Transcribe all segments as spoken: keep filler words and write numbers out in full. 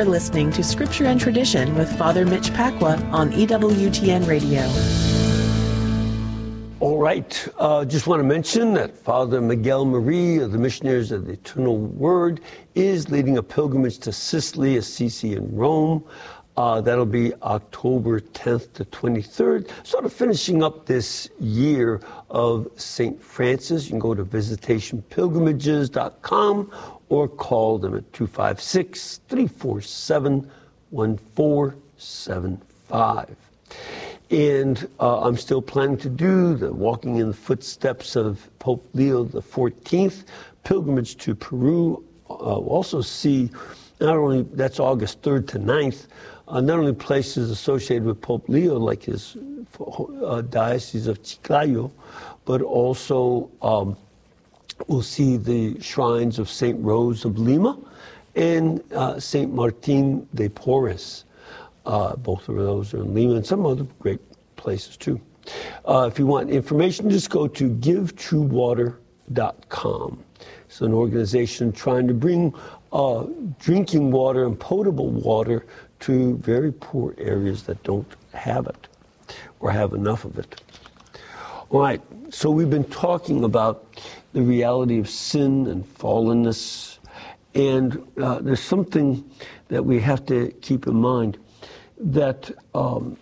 You're listening to Scripture and Tradition with Father Mitch Pacwa on E W T N Radio. All right. Uh, just want to mention that Father Miguel Marie of the Missionaries of the Eternal Word is leading a pilgrimage to Sicily, Assisi, and Rome. Uh, that'll be October tenth to twenty-third, sort of finishing up this year of Saint Francis. You can go to visitation pilgrimages dot com or call them at two five six, three four seven, one four seven five. And uh, I'm still planning to do the Walking in the Footsteps of Pope Leo the fourteenth pilgrimage to Peru. Uh, we'll also see not only, that's August third to ninth, Uh, not only places associated with Pope Leo, like his uh, Diocese of Chiclayo, but also um, we'll see the shrines of Saint Rose of Lima and uh, Saint Martin de Porres. Uh, both of those are in Lima and some other great places too. Uh, if you want information, just go to give true water dot com. It's an organization trying to bring uh, drinking water and potable water to very poor areas that don't have it or have enough of it. All right, so we've been talking about the reality of sin and fallenness, and uh, there's something that we have to keep in mind, that um,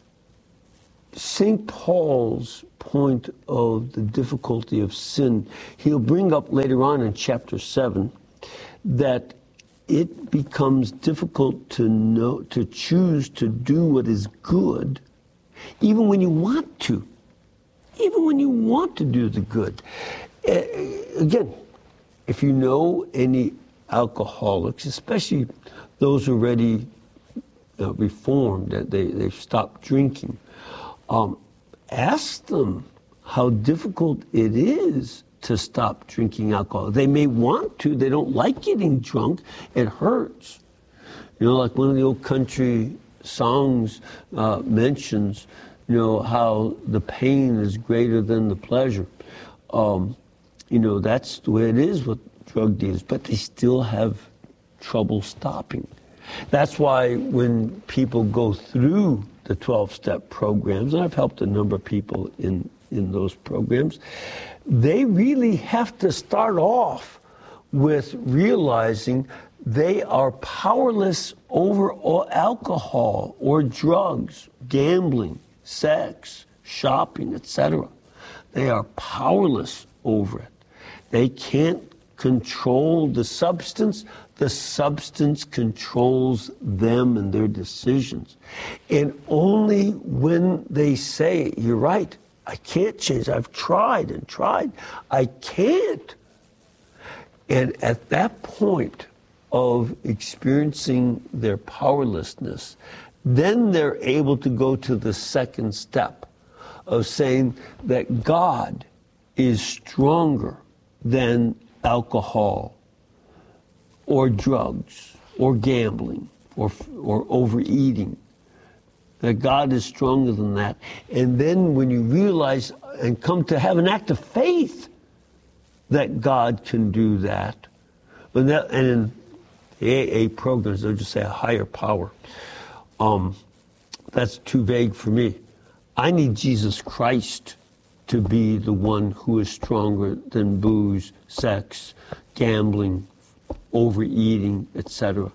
Saint Paul's point of the difficulty of sin, he'll bring up later on in chapter seven, that it becomes difficult to know, to choose to do what is good, even when you want to, even when you want to do the good. Uh, again, if you know any alcoholics, especially those already uh, reformed, that they, they've stopped drinking, um, ask them how difficult it is to stop drinking alcohol. They may want to, they don't like getting drunk, it hurts. You know, like one of the old country songs uh, mentions, you know, how the pain is greater than the pleasure. Um, you know, that's the way it is with drug dealers, but they still have trouble stopping. That's why when people go through the twelve-step programs, and I've helped a number of people in, in those programs, they really have to start off with realizing they are powerless over alcohol or drugs, gambling, sex, shopping, et cetera. They are powerless over it. They can't control the substance. The substance controls them and their decisions. And only when they say, you're right, I can't change. I've tried and tried. I can't. And at that point of experiencing their powerlessness, then they're able to go to the second step of saying that God is stronger than alcohol or drugs or gambling or, or overeating. That God is stronger than that. And then when you realize and come to have an act of faith that God can do that, and, that, and in the A A programs, they'll just say a higher power. Um, that's too vague for me. I need Jesus Christ to be the one who is stronger than booze, sex, gambling, overeating, et cetera.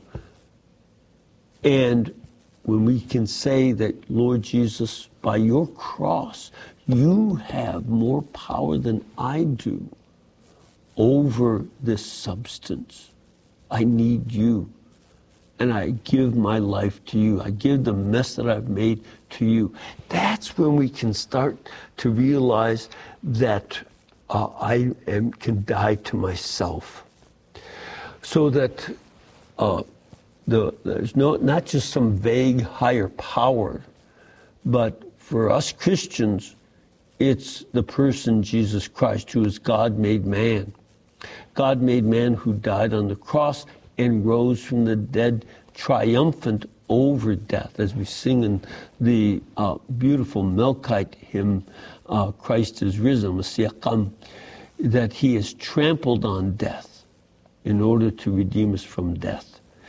And when we can say that, Lord Jesus, by your cross, you have more power than I do over this substance. I need you. And I give my life to you. I give the mess that I've made to you. That's when we can start to realize that uh, I am, can die to myself. So that uh, the, there's no, not just some vague higher power, but for us Christians, it's the person Jesus Christ, who is God made man. God made man who died on the cross and rose from the dead, triumphant over death, as we sing in the uh, beautiful Melkite hymn, uh, Christ is risen, Messiah Qam, that he has trampled on death in order to redeem us from death.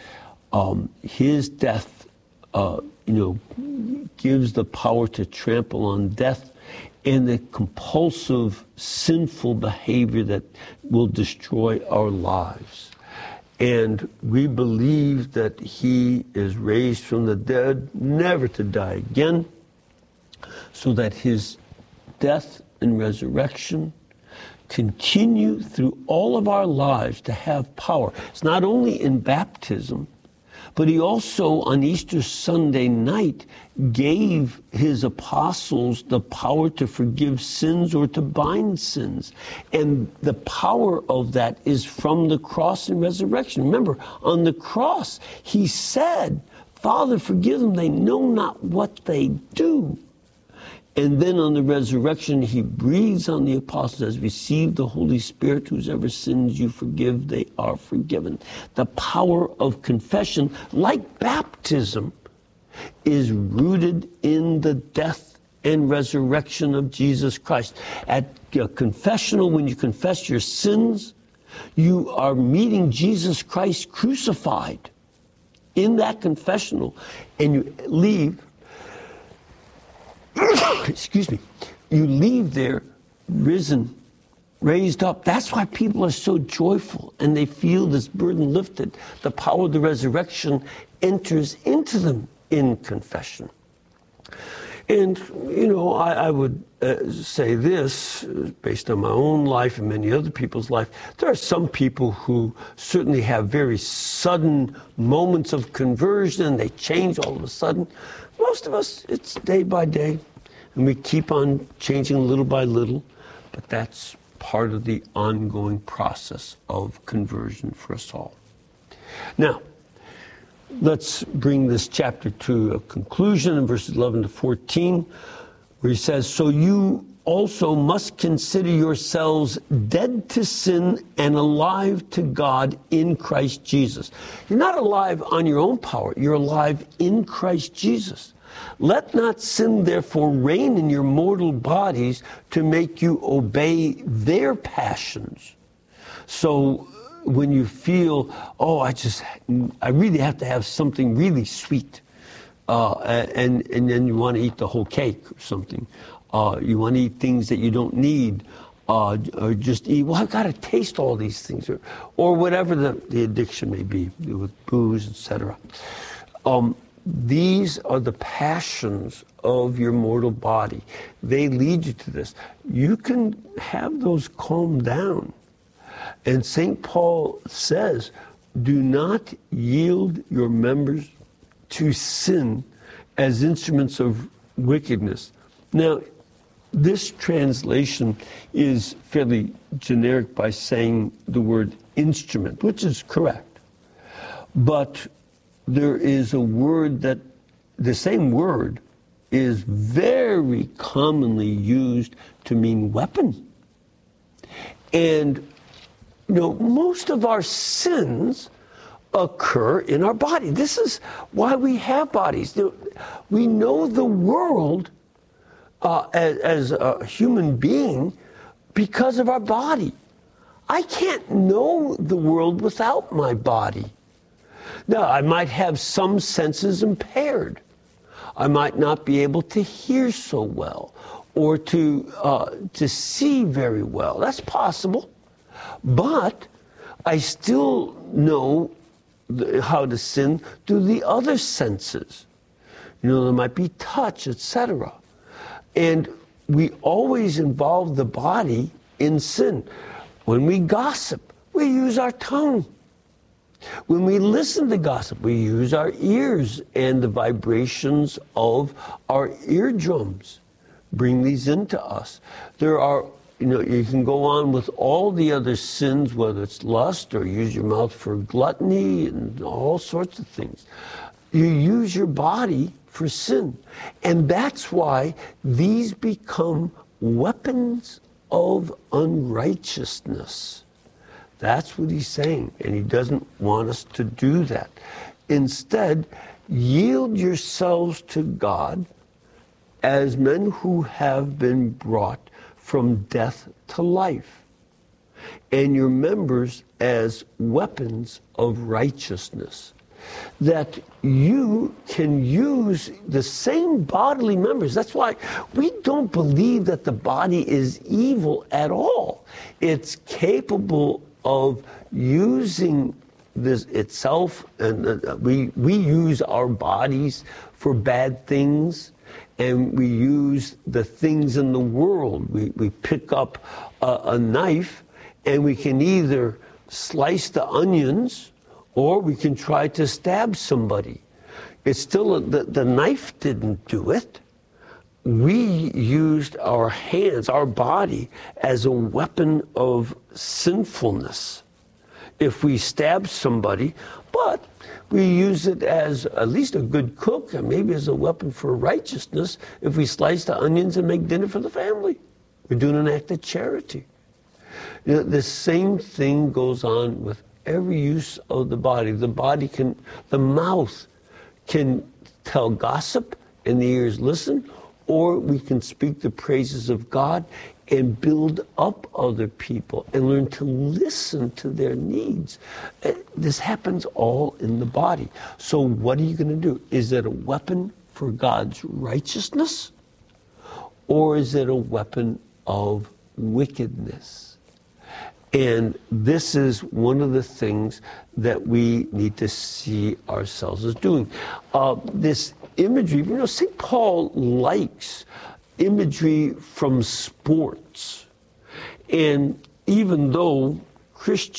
Um, his death, uh, you know, gives the power to trample on death and the compulsive, sinful behavior that will destroy our lives. And we believe that he is raised from the dead, never to die again, so that his death and resurrection continue through all of our lives to have power. It's not only in baptism, but he also on Easter Sunday night gave his apostles the power to forgive sins or to bind sins. And the power of that is from the cross and resurrection. Remember, on the cross, he said, Father, forgive them, they know not what they do. And then on the resurrection, he breathes on the apostles, as receive the Holy Spirit, whosever sins you forgive, they are forgiven. The power of confession, like baptism, is rooted in the death and resurrection of Jesus Christ. At a confessional, when you confess your sins, you are meeting Jesus Christ crucified in that confessional, and you leave excuse me, you leave there risen, raised up. That's why people are so joyful and they feel this burden lifted. The power of the resurrection enters into them in confession. And, you know, I, I would uh, say this, based on my own life and many other people's life. There are some people who certainly have very sudden moments of conversion. They change all of a sudden. Most of us, it's day by day, and we keep on changing little by little, but that's part of the ongoing process of conversion for us all. Now, let's bring this chapter to a conclusion in verses eleven to fourteen, where he says, so you also must consider yourselves dead to sin and alive to God in Christ Jesus. You're not alive on your own power. You're alive in Christ Jesus. Let not sin, therefore, reign in your mortal bodies to make you obey their passions. So when you feel, oh, I just, I really have to have something really sweet, uh, and, and then you want to eat the whole cake or something. Uh, you want to eat things that you don't need, uh, or just eat, well, I've got to taste all these things, or, or whatever the, the addiction may be, with booze, et cetera. Um, these are the passions of your mortal body. They lead you to this. You can have those calm down. And Saint Paul says, do not yield your members to sin as instruments of wickedness. Now, this translation is fairly generic by saying the word instrument, which is correct. But there is a word that, the same word, is very commonly used to mean weapon. And, you know, most of our sins occur in our body. This is why we have bodies. We know the world uh, as, as a human being because of our body. I can't know the world without my body. Now, I might have some senses impaired. I might not be able to hear so well or to uh, to see very well. That's possible. But I still know the, how to sin through the other senses. You know, there might be touch, et cetera. And we always involve the body in sin. When we gossip, we use our tongue. When we listen to gossip, we use our ears and the vibrations of our eardrums. Bring these into us. There are, you know, you can go on with all the other sins, whether it's lust or use your mouth for gluttony and all sorts of things. You use your body for sin. And that's why these become weapons of unrighteousness. That's what he's saying, and he doesn't want us to do that. Instead, yield yourselves to God as men who have been brought from death to life, and your members as weapons of righteousness. that you can use the same bodily members. That's why we don't believe that the body is evil at all. It's capable of using this itself, and uh, we we use our bodies for bad things, and we use the things in the world. We, we pick up a, a knife, and we can either slice the onions, or we can try to stab somebody. It's still, a, the, the knife didn't do it. We used our hands, our body, as a weapon of sinfulness. If we stab somebody, but we use it as at least a good cook, and maybe as a weapon for righteousness, if we slice the onions and make dinner for the family. We're doing an act of charity. You know, the same thing goes on with every use of the body. The body can, the mouth can tell gossip and the ears listen, or we can speak the praises of God and build up other people and learn to listen to their needs. This happens all in the body. So what are you going to do? Is it a weapon for God's righteousness, or is it a weapon of wickedness? And this is one of the things that we need to see ourselves as doing. Uh, this imagery, you know, Saint Paul likes imagery from sports. And even though Christians